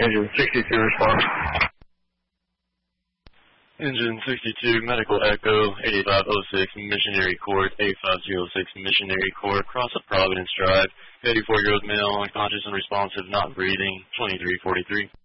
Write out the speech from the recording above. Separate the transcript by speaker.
Speaker 1: Engine 62 response.
Speaker 2: Engine 62, Medical Echo, 8506, Missionary Court, 8506, Missionary Court, cross at Providence Drive, 84-year-old male, unconscious and responsive, not breathing, 2343.